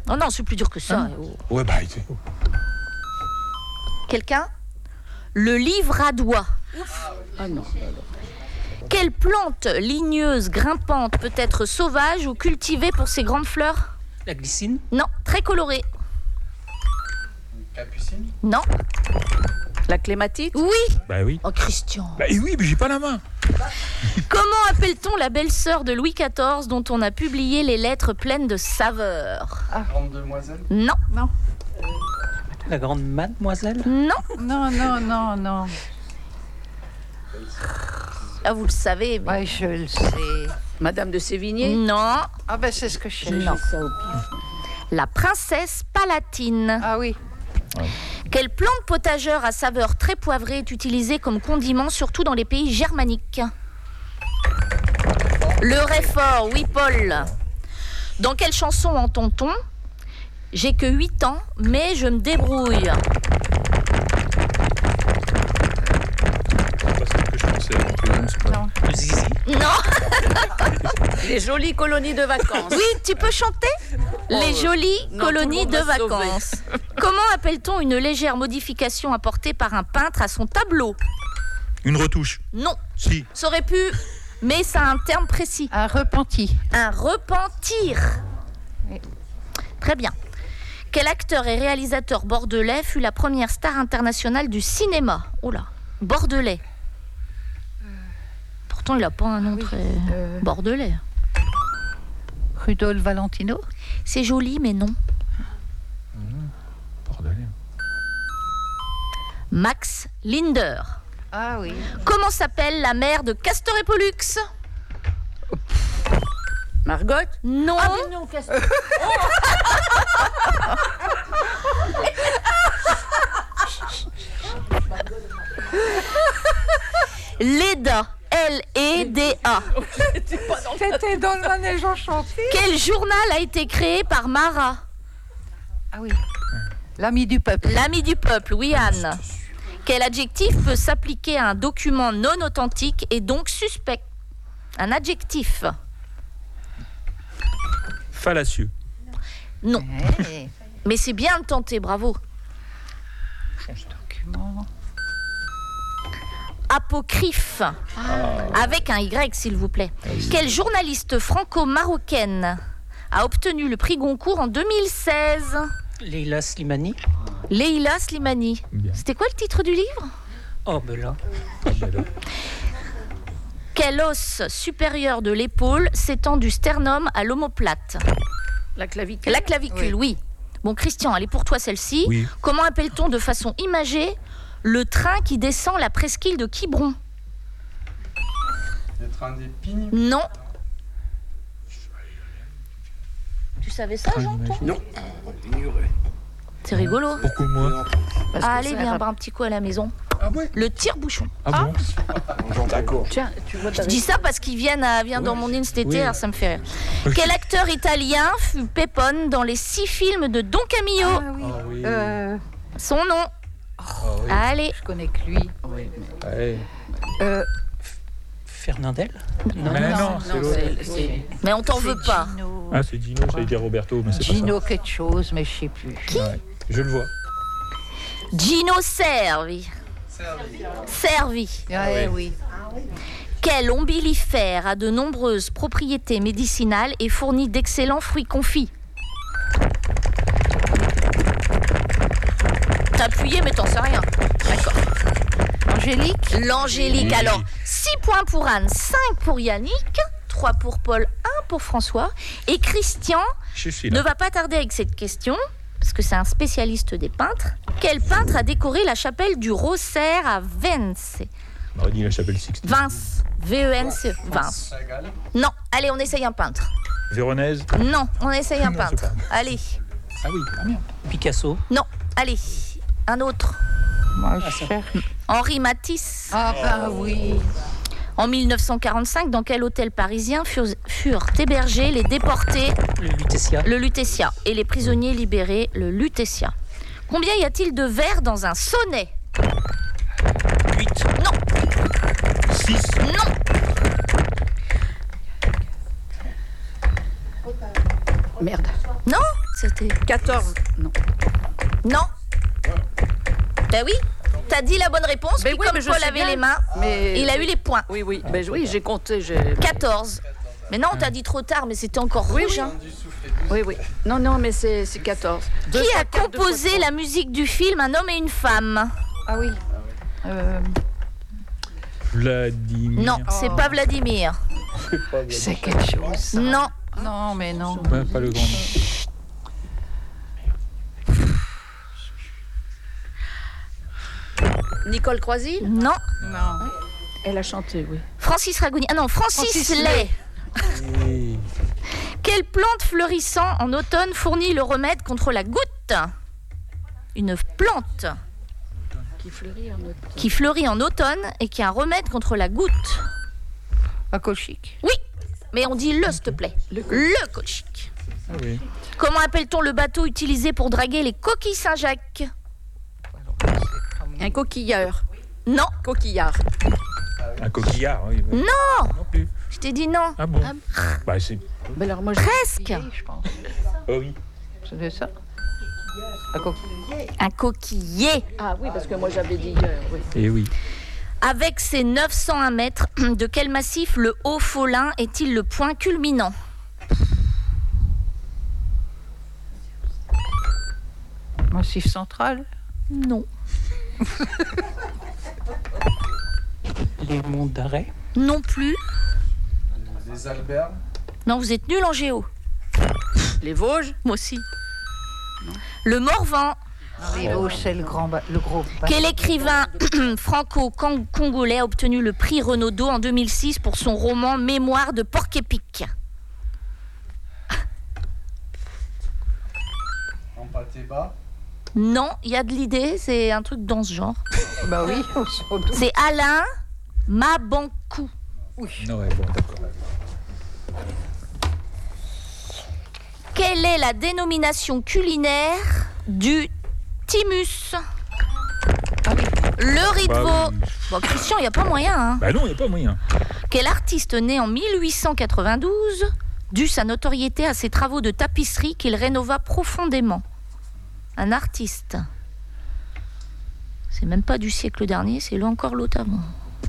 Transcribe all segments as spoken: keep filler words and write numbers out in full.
Oh non, c'est plus dur que ça. Hein oh. Ouais, bah, c'est... Quelqu'un ? Le livradois. Ah non. Quelle plante ligneuse, grimpante, peut être sauvage ou cultivée pour ses grandes fleurs ? La glycine. Non, très colorée. Capucine ? Non. La clématite ? Oui. Bah oui. Oh, Christian. Bah oui, mais j'ai pas la main. Comment appelle-t-on la belle-sœur de Louis quatorze dont on a publié les lettres pleines de saveur ? Grande demoiselle. Non. Non. La grande mademoiselle. Non. Non, non, non, non. Ah, vous le savez. Mais... Ouais, je le sais. Madame de Sévigné ? Non. Ah ben c'est ce que je cherche. Non. La princesse palatine. Ah oui. Quelle plante potageur à saveur très poivrée est utilisée comme condiment, surtout dans les pays germaniques ? Le réfort, oui, Paul. Dans quelle chanson entend-on ? J'ai que huit ans, mais je me débrouille. C'est pas ce que je pensais éventuellement, c'est pas... Non. Le zizi. Non. Les jolies colonies de vacances. Oui, tu peux chanter ? Les Oh, jolies non, colonies tout de le monde va sauver. vacances. Comment appelle-t-on une légère modification apportée par un peintre à son tableau ? Une retouche. Non, Si. ça aurait pu, mais ça a un terme précis. Un repenti. Un repentir. Oui. Très bien. Quel acteur et réalisateur bordelais fut la première star internationale du cinéma ? Oh là, bordelais. Pourtant, il n'a pas un nom oui, très euh. bordelais. Rudolf Valentino ? C'est joli, mais non. Bordelais. Max Linder. Ah oui. Comment s'appelle la mère de Castor et Pollux ? Margot ? Non. Ah mais non, Castor. Leda. L E D A. C'était dans le manège enchanté. Quel journal a été créé par Marat ? Ah oui. L'ami du peuple. L'ami du peuple, oui Anne. Quel adjectif peut s'appliquer à un document non authentique et donc suspect ? Un adjectif. Fallacieux. Non. Hey. Mais c'est bien de tenter, bravo. Document. Apocryphe. Avec un Y, s'il vous plaît. Quelle journaliste franco-marocaine a obtenu le prix Goncourt en deux mille seize ? Leila Slimani. Leila Slimani. Bien. C'était quoi le titre du livre ? Oh, ben là. Quel os supérieur de l'épaule s'étend du sternum à l'omoplate ? La clavicule. La clavicule, oui. Bon, Christian, elle est pour toi celle-ci. Oui. Comment appelle-t-on de façon imagée le train qui descend la presqu'île de Quiberon ? Le train des pignes. Non. Tu savais ça, Jean, toi ? Non. C'est rigolo. Pourquoi moi ? Parce que Ah, allez, ça viens rap- boire un petit coup à la maison. Ah ouais. Le tire-bouchon. Ah bon ? D'accord. Tiens, tu vois, Je dis ça parce qu'il vient, à, vient dans mon in cet été, Oui. alors ça me fait rire. Quel acteur italien fut Pépone dans les six films de Don Camillo ? Ah oui. Ah oui. Euh, Son nom. Ah oui. Allez. je connais que lui. Oui, mais... Ouais. Euh, Fernandel. Non, Mais non, non, c'est non, l'autre. c'est, c'est, Mais on t'en c'est veut pas. Gino. Ah, c'est Gino, j'allais dire Roberto, mais c'est Gino quelque chose, mais je sais plus. Qui ? pas ça. Ouais. Je le vois. Gino Servi. Servi. Ouais, oui. Quel ombellifère a de nombreuses propriétés médicinales et fournit d'excellents fruits confits ? T'as appuyé, mais t'en sais rien. D'accord. Angélique ? L'angélique. Oui. Alors, six points pour Anne, cinq pour Yannick, trois pour Paul, un pour François. Et Christian Je suis ne là. va pas tarder avec cette question, parce que c'est un spécialiste des peintres. Quel peintre a décoré la chapelle du Rosaire à Vence ? On aurait dit la chapelle Sixtine. Vince. V E N C E. Vince. Chagall. Non, allez, on essaye un peintre. Véronèse. Non, on essaye un Non, peintre. c'est pas. Allez. Ah oui, ah merde. Picasso. Non, allez. Un autre. Moi, je cherche. Henri Matisse. Ah ben oui. En mille neuf cent quarante-cinq, dans quel hôtel parisien furent, furent hébergés les déportés, Le Lutetia. le Lutetia, et les prisonniers libérés, le Lutetia ? Combien y a-t-il de vers dans un sonnet ? huit. Non, six. non. Merde. Non, C'était quatorze. Non. Non. Ben oui. T'as dit la bonne réponse. Mais Puis oui, comme mais je Paul sais avait bien. les mains, Mais il a eu les points. Oui, oui. Ben oui, j'ai compté. j'ai- quatorze. Mais non, t'as dit trop tard, mais c'était encore Oui, rouge. oui. hein. Oui, oui. Non, non, mais c'est c'est quatorze. Deux Qui fois a quatre, deux fois composé trois. la musique du film Un homme et une femme? Ah oui. Euh, Vladimir. Non, c'est Oh. pas Vladimir. c'est quelque chose. ça. Non. Non, mais non. Ouais, pas le grand nom. Nicole Croisille? Non. Non. Elle a chanté, oui. Francis Ragouni. Ah non, Francis, Francis Lay. Lay. Et- Quelle plante fleurissant en automne fournit le remède contre la goutte? Une plante Qui fleurit en automne. qui fleurit en automne et qui a un remède contre la goutte. Un colchique. Oui, mais on dit le, s'il te plaît. Le, colchique. Ah oui. Comment appelle-t-on le bateau utilisé pour draguer les coquilles Saint-Jacques? Un coquilleur. Non, Coquillard. Un coquillard, oui. oui. non, Non plus. je t'ai dit non. Ah bon Bah, c'est. Mais alors moi, Presque. coquillé, je pense. Oh oui. C'est ça. Un coquillé. Un coquillier. Ah oui, parce que moi j'avais dit hier, oui. Et oui. Avec ses neuf cent un mètres, de quel massif le Haut-Folin est-il le point culminant? Massif central. Non. Les monts d'arrêt. Non plus. Les Alberts. Non, vous êtes nuls en géo. Les Vosges. Moi aussi. Le Morvan. Les Vosges, c'est le, grand ba- le gros bateau. Quel écrivain franco-congolais a obtenu le prix Renaudot en deux mille six pour son roman Mémoire de Porc-Épic? En pâté bas. Non, il y a de l'idée, c'est un truc dans ce genre. Bah oui, on s'en doute. C'est Alain Mabankou. Non, ouais, bon, d'accord. Quelle est la dénomination culinaire du thymus? Le riz de Bah, veau. oui. Bon, Christian, il n'y a pas moyen. Hein. Bah non, il n'y a pas moyen. Quel artiste né en mille huit cent quatre-vingt-douze dut sa notoriété à ses travaux de tapisserie qu'il rénova profondément? Un artiste. C'est même pas du siècle dernier, c'est là encore l'autre avant.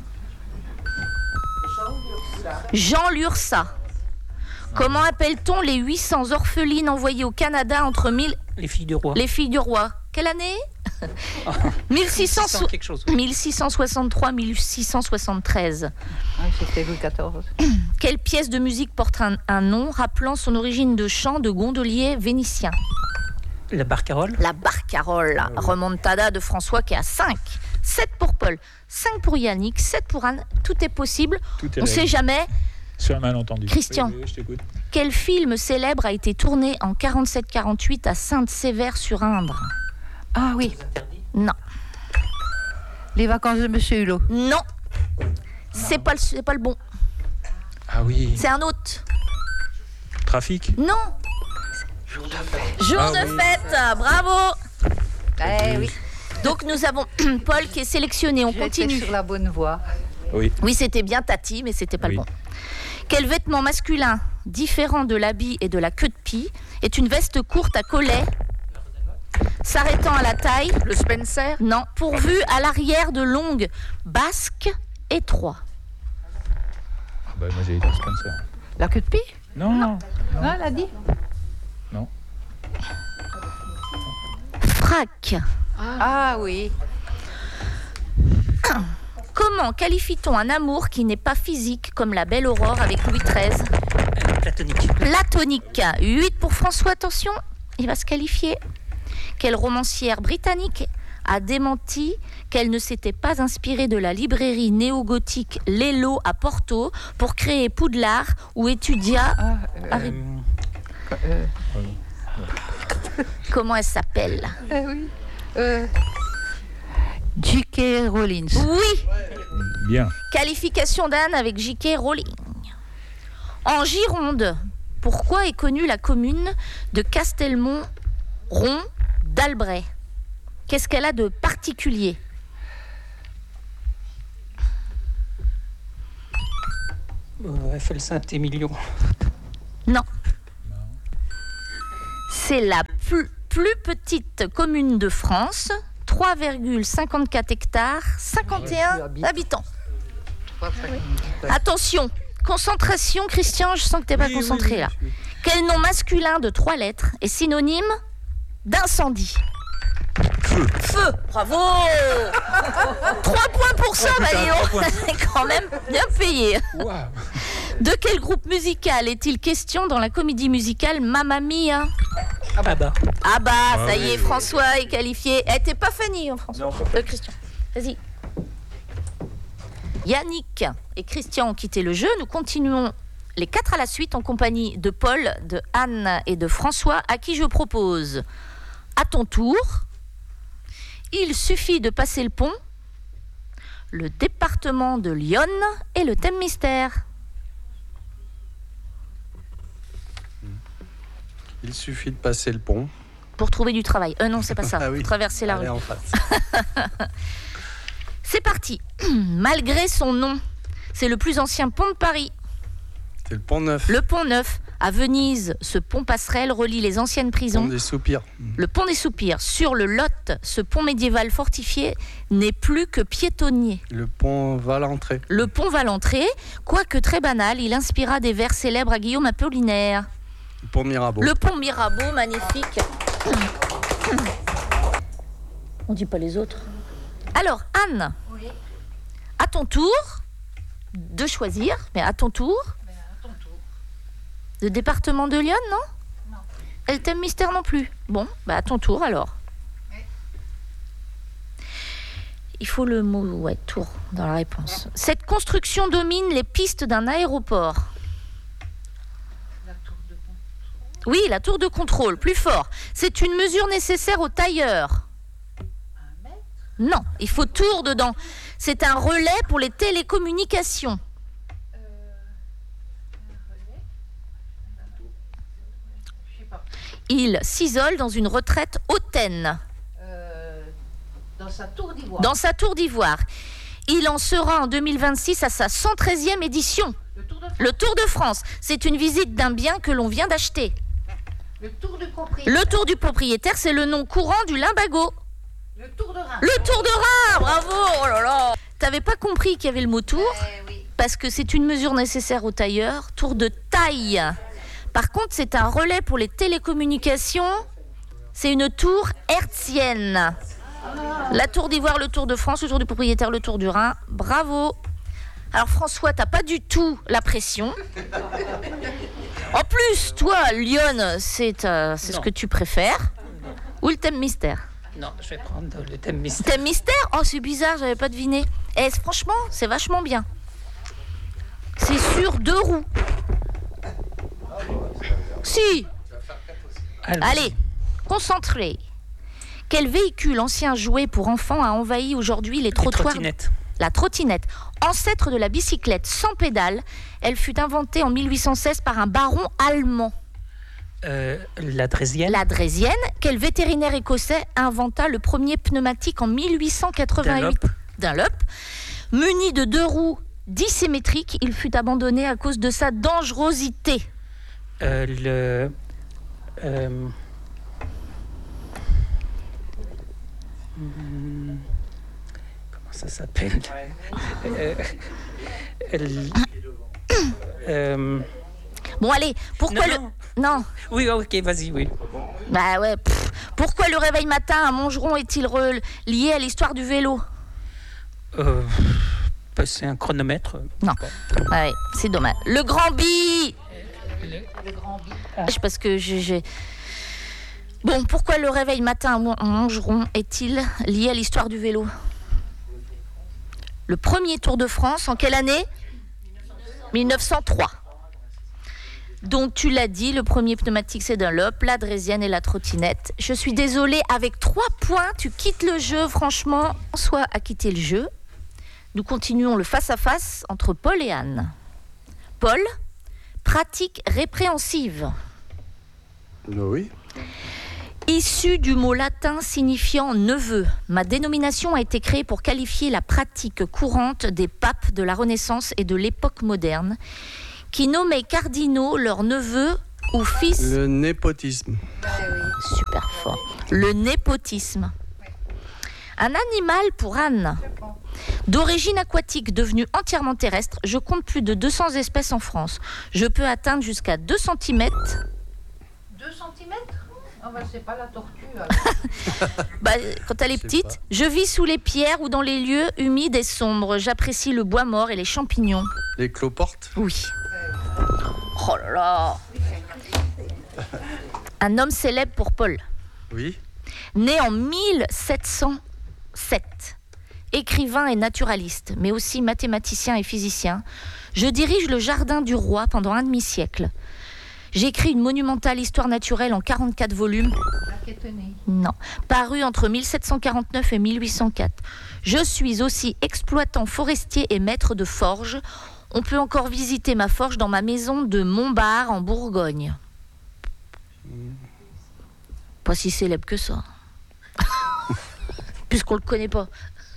Jean Lursa. Comment appelle-t-on les huit cents orphelines envoyées au Canada entre mille... Les filles du roi. Les filles du roi? Quelle année? mille six cents so- quelque chose. oui. mille six cent soixante-trois mille six cent soixante-treize. Ah, c'était Louis quatorze. Quelle pièce de musique porte un, un nom rappelant son origine de chant de gondolier vénitien? La barcarolle. La barcarolle, remontada de François qui est à cinq. sept pour Paul, cinq pour Yannick, sept pour Anne. Tout est possible. Tout est On ne sait réglé. jamais. Sur un malentendu. Christian. Oui, oui, je t'écoute. Quel film célèbre a été tourné en quarante-sept quarante-huit à Sainte-Sévère-sur-Indre? Ah oui, Non. les vacances de Monsieur Hulot. Non. C'est pas, le- c'est pas le bon. Ah oui. C'est un autre. Trafic. Non. Jour de fête. Jour Ah de oui. fête. Bravo. Eh oui, Donc nous avons Paul qui est sélectionné. On j'étais continue. sur la bonne voie. Oui. Oui, c'était bien Tati, mais c'était pas Oui. le bon. Quel vêtement masculin, différent de l'habit et de la queue de pie, est une veste courte à collet, s'arrêtant à la taille, Le Spencer. non, pourvu à l'arrière de longues basques étroits? Ah bah, moi, j'ai été Spencer. La queue de pie. Non, non. Non, elle a dit. Non. Frac. Ah oui. Comment qualifie-t-on un amour qui n'est pas physique comme la belle Aurore avec Louis treize? Euh, platonique. Platonique. huit pour François, attention, il va se qualifier. Quelle romancière britannique a démenti qu'elle ne s'était pas inspirée de la librairie néo-gothique Lello à Porto pour créer Poudlard où étudia... Ah, euh, Arrête. Euh, euh, Comment elle s'appelle? eh oui. Euh, J K. Rowling. Oui. Bien. Qualification d'Anne avec J K. Rowling. En Gironde, pourquoi est connue la commune de Castelmont-Rond d'Albret? Qu'est-ce qu'elle a de particulier? euh, Eiffel Saint-Émilion. Non. C'est la plus, plus petite commune de France, trois virgule cinquante-quatre hectares, cinquante et un habitants. Attention, concentration, Christian, je sens que tu n'es pas Oui, concentré oui, oui, là. oui. Quel nom masculin de trois lettres est synonyme d'incendie? Feu. Feu, bravo. Trois points pour ça, Oh, putain, Valéo. trois points. C'est quand même bien payé. Waouh. De quel groupe musical est-il question dans la comédie musicale Mamma Mia? Ah bah. Ah bah, Ah ça oui, y est, oui. François est qualifié. Eh, t'es pas Fanny, hein, François. Non, pas Euh, Christian, vas-y. Yannick et Christian ont quitté le jeu. Nous continuons les quatre à la suite en compagnie de Paul, de Anne et de François, à qui je propose, à ton tour, il suffit de passer le pont, le département de Lyon et le thème mystère. Il suffit de passer le pont. Pour trouver du travail. Euh non, c'est pas ça. Ah oui. Traverser la Allez, rue. en face. C'est parti. Malgré son nom, c'est le plus ancien pont de Paris. C'est le pont Neuf. Le pont Neuf. À Venise, ce pont passerelle relie les anciennes prisons. Pont des Soupirs. Le pont des Soupirs. Sur le Lot, ce pont médiéval fortifié n'est plus que piétonnier. Le pont Valentré. Le pont Valentré, quoique très banal, il inspira des vers célèbres à Guillaume Apollinaire. Le pont Mirabeau. Le pont Mirabeau, magnifique. On dit pas les autres. Alors, Anne, à ton tour de choisir, mais à ton tour. Le département de Lyon, non? Non. Et le thème mystère non plus. Bon, bah à ton tour alors. Il faut le mot, ouais, tour dans la réponse. Cette construction domine les pistes d'un aéroport. Oui, la tour de contrôle, plus fort. C'est une mesure nécessaire au tailleur. Non, il faut tour dedans. C'est un relais pour les télécommunications. Il s'isole dans une retraite hautaine. Euh, dans sa tour d'ivoire. Dans sa tour d'ivoire. Il en sera en deux mille vingt-six à sa cent treizième édition. Le tour de France. Le Tour de France, c'est une visite d'un bien que l'on vient d'acheter. Le tour du propriétaire. Le Tour du propriétaire, c'est le nom courant du limbago. Le tour de Reims. Le Tour de Reims, bravo, oh là là. T'avais pas compris qu'il y avait le mot tour, Eh oui. parce que c'est une mesure nécessaire au tailleur, tour de taille. Par contre, c'est un relais pour les télécommunications, c'est une tour hertzienne. La tour d'ivoire, le Tour de France, le Tour du propriétaire, le Tour du Rhin, bravo. Alors François, t'as pas du tout la pression. En plus, toi, Lyon, c'est euh, c'est ce Non. que tu préfères. Ou le thème mystère? Non, je vais prendre le thème mystère. Thème mystère? Oh, c'est bizarre, j'avais pas deviné. Eh, franchement, c'est vachement bien. C'est sur deux roues. Si. Alors, Allez, concentré. Quel véhicule ancien jouet pour enfants a envahi aujourd'hui les les trottoirs? trottinettes. La trottinette, ancêtre de la bicyclette sans pédale, elle fut inventée en mille huit cent seize par un baron allemand. Euh, la Drésienne. La Drésienne, quel vétérinaire écossais inventa le premier pneumatique en mille huit cent quatre-vingt-huit? Dunlop. Muni de deux roues dissymétriques, il fut abandonné à cause de sa dangerosité. Euh, le. euh, hmm, comment ça s'appelle? Euh, l- euh, Bon allez, pourquoi non, le... non. Non, Oui, ok, vas-y, oui. bah ouais. pff. Pourquoi le réveil matin à Montgeron est-il re- lié à l'histoire du vélo? Euh, bah, c'est un chronomètre. Non, ouais, c'est dommage. Le Grand Bi. Le grand bi. Parce que j'ai... j'ai- Bon, pourquoi le réveil matin à Mon- Montgeron est-il lié à l'histoire du vélo? Le premier Tour de France, en quelle année? mille neuf cent trois. Donc tu l'as dit, le premier pneumatique c'est Dunlop, la Drésienne et la trottinette. Je suis désolée, avec trois points, tu quittes le jeu, franchement. François a quitté le jeu. Nous continuons le face-à-face entre Paul et Anne. Paul, pratique répréhensive. Oui. Issu du mot latin signifiant neveu, ma dénomination a été créée pour qualifier la pratique courante des papes de la Renaissance et de l'époque moderne, qui nommaient cardinaux leurs neveux ou fils. Le népotisme. Ben oui. super fort. Le népotisme. Un animal pour Anne. D'origine aquatique, devenu entièrement terrestre, je compte plus de deux cents espèces en France. Je peux atteindre jusqu'à deux centimètres. deux centimètres? Ah bah c'est pas la tortue. Bah, quand elle est Je sais petite, pas. je vis sous les pierres ou dans les lieux humides et sombres. J'apprécie le bois mort et les champignons. Les cloportes. Oui. Oh là là. Un homme célèbre pour Paul. Oui. Né en mille sept cent sept. Écrivain et naturaliste, mais aussi mathématicien et physicien. Je dirige le Jardin du Roi pendant un demi-siècle. J'ai écrit une monumentale histoire naturelle en quarante-quatre volumes. La Quétenay. Non, paru entre mille sept cent quarante-neuf et mille huit cent quatre. Je suis aussi exploitant forestier et maître de forge. On peut encore visiter ma forge dans ma maison de Montbard en Bourgogne. Pas si célèbre que ça. Puisqu'on le connaît pas.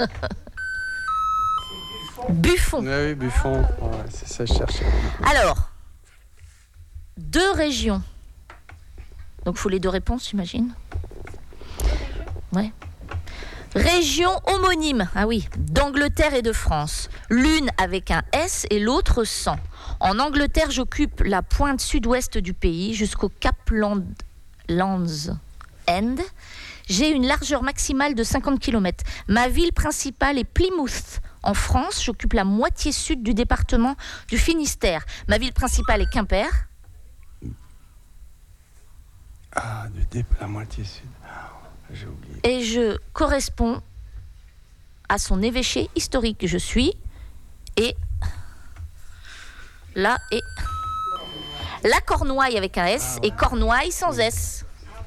Buffon. Oui, oui, Buffon. Ouais, c'est ça, je cherchais. Alors, deux régions. Donc, il faut les deux réponses, j'imagine. Ouais. Région homonyme, ah oui, d'Angleterre et de France. L'une avec un S et l'autre sans. En Angleterre, j'occupe la pointe sud-ouest du pays jusqu'au Cap Land- Land's End. J'ai une largeur maximale de cinquante kilomètres. Ma ville principale est Plymouth. En France, j'occupe la moitié sud du département du Finistère. Ma ville principale est Quimper. Ah, du dé, la moitié sud. Ah, j'ai oublié. Et je corresponds à son évêché historique. Je suis et là et la Cornouaille avec un S et Cornouaille sans S.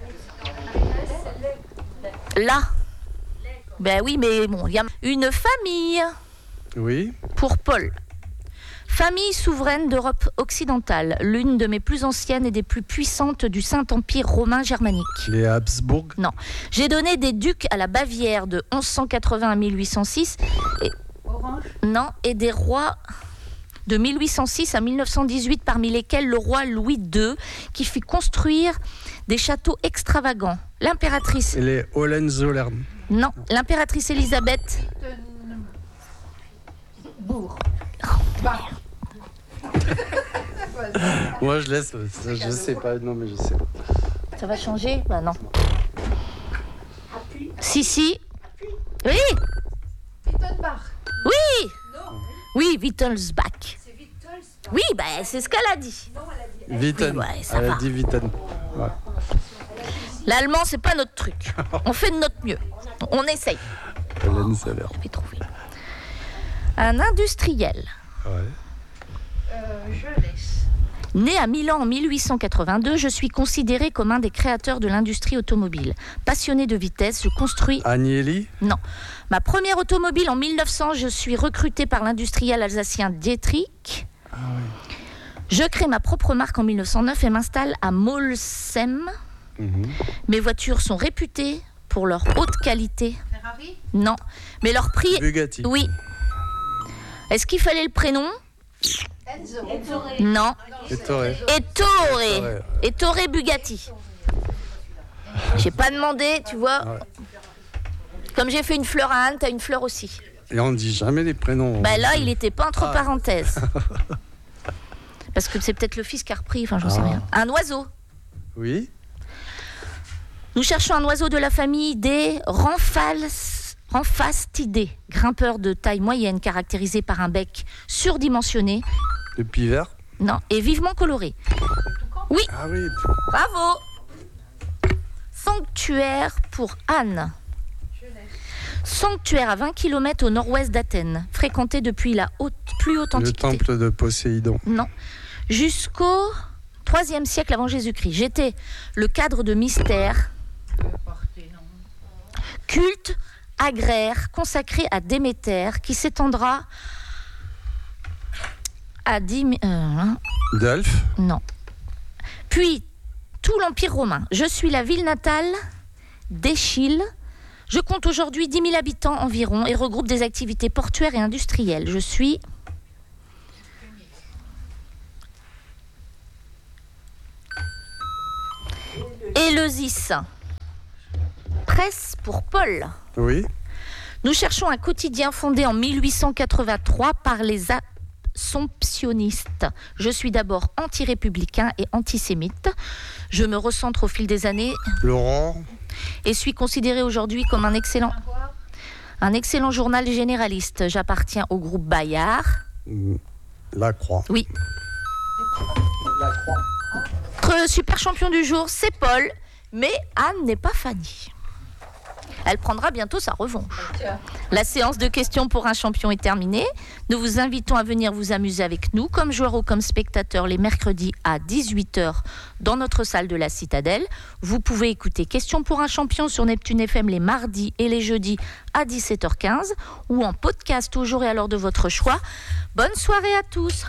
Là. Ben oui, mais bon, il y a une famille Oui. pour Paul. Famille souveraine d'Europe occidentale, l'une de mes plus anciennes et des plus puissantes du Saint-Empire romain germanique. Les Habsbourg. Non. J'ai donné des ducs à la Bavière de onze cent quatre-vingts à mille huit cent six. Et, Orange. non, et des rois de mille huit cent six à mille neuf cent dix-huit, parmi lesquels le roi Louis deux, qui fit construire des châteaux extravagants. L'impératrice... Et les Hohenzollern. Non, l'impératrice Élisabeth... Bourg. Bah. Moi, je laisse. Ça, je sais pas. Non, mais je sais. Ça va changer? Bah non. Si, si. Oui, Wittenbach. oui, Non, oui, Wittelsbach. c'est Wittelsbach. Oui, bah, c'est ce qu'elle a dit. Non, elle a dit. Witten. Oui, ouais, ça Elle va. a dit Witten. Ouais. L'allemand, c'est pas notre truc. On fait de notre mieux. On essaye. Hohenzollern. J'avais trouvé. Un industriel, Ouais. Euh, je laisse. né à Milan en mille huit cent quatre-vingt-deux, je suis considéré comme un des créateurs de l'industrie automobile. Passionné de vitesse, je construis... Agnelli. Non. Ma première automobile en mille neuf cents, je suis recruté par l'industriel alsacien Dietrich. Ah oui. Je crée ma propre marque en mille neuf cent neuf et m'installe à Molsheim. Mhm. Mes voitures sont réputées pour leur haute qualité. Ferrari. Non. Mais leur prix... Bugatti. Oui. Est-ce qu'il fallait le prénom? Enzo. Non. Ettore. Ettore. Ettore. Ettore Bugatti. J'ai pas demandé, tu vois. Ouais. Comme j'ai fait une fleur à Anne, t'as une fleur aussi. Et on dit jamais les prénoms. Bah là, il était pas entre Ah. parenthèses. Parce que c'est peut-être le fils qui a repris, enfin j'en sais Ah. rien. Un oiseau. Oui. Nous cherchons un oiseau de la famille des Ramphals- Ramphastidés, grimpeur de taille moyenne caractérisé par un bec surdimensionné, Le pivert. non, et vivement coloré. Oui, Ah oui. bravo. Sanctuaire pour Anne. Sanctuaire à vingt kilomètres au nord-ouest d'Athènes, fréquenté depuis la haute, plus haute Le antiquité. temple de Poséidon. Non. Jusqu'au troisième siècle avant Jésus-Christ. J'étais le cadre de mystère, culte, agraire, consacré à Déméter, qui s'étendra à dix... mi- euh, hein, Delphes. non. Puis, tout l'Empire romain. Je suis la ville natale d'Échille. Je compte aujourd'hui dix mille habitants environ et regroupe des activités portuaires et industrielles. Je suis... Éleusis. Presse pour Paul. Oui. Nous cherchons un quotidien fondé en mille huit cent quatre-vingt-trois par les assomptionnistes. Je suis d'abord anti-républicain et antisémite. Je me recentre au fil des années. Laurent. Et suis considéré aujourd'hui comme un excellent, un excellent journal généraliste. J'appartiens au groupe Bayard. La Croix. Oui. Notre super champion du jour, c'est Paul, mais Anne n'est pas Fanny. Elle prendra bientôt sa revanche. La séance de questions pour un champion est terminée. Nous vous invitons à venir vous amuser avec nous, comme joueur ou comme spectateur, les mercredis à dix-huit heures dans notre salle de la Citadelle. Vous pouvez écouter Questions pour un champion sur Neptune F M les mardis et les jeudis à dix-sept heures quinze ou en podcast au jour et à l'heure de votre choix. Bonne soirée à tous.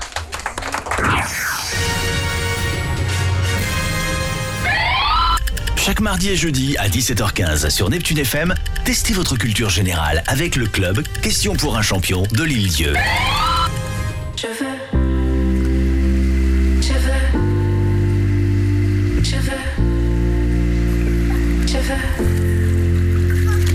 Chaque mardi et jeudi à dix-sept heures quinze sur Neptune F M, testez votre culture générale avec le club Questions pour un champion de l'Île-Dieu. Je veux